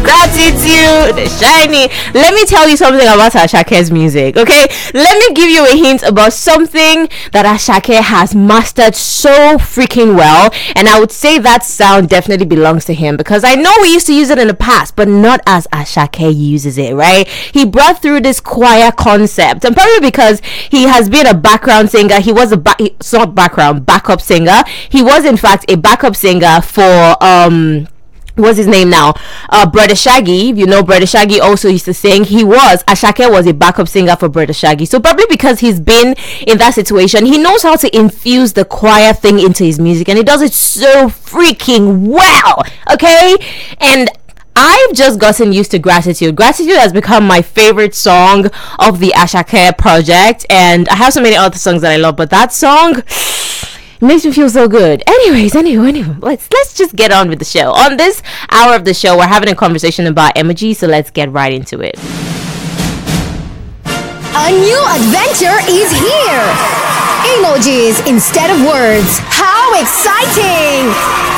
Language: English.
Gratitude, Shiny. Let me tell you something about Ashake's music, okay? Let me give you a hint about something that Ashake has mastered so freaking well, and I would say that sound definitely belongs to him, because I know we used to use it in the past, but not as Ashake uses it, right? He brought through this choir concept, and probably because he has been a background singer. He was it's not background, backup singer. He was in fact a backup singer for what's his name now, Brother Shaggy. You know, Brother Shaggy also used to sing. Ashake was a backup singer for Brother Shaggy. So probably because he's been in that situation, he knows how to infuse the choir thing into his music, and he does it so freaking well, okay? And I've just gotten used to Gratitude. Gratitude has become my favorite song of the Ashake project, and I have so many other songs that I love, but that song makes me feel so good. Anyway, let's just get on with the show. On this hour of the show, we're having a conversation about emoji, so let's get right into it. A new adventure is here! Emojis instead of words. How exciting!